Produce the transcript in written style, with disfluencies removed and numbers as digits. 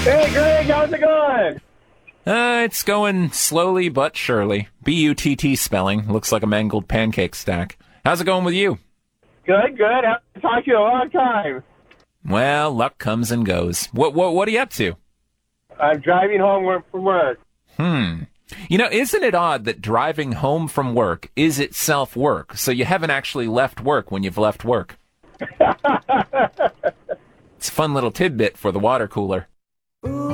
Hey, Greg, how's it going? It's going slowly but surely. B-U-T-T spelling. Looks like a mangled pancake stack. How's it going with you? Good. Haven't talked to you in a long time. Well, luck comes and goes. What are you up to? I'm driving home from work. You know, isn't it odd that driving home from work is itself work? So you haven't actually left work when you've left work. It's a fun little tidbit for the water cooler.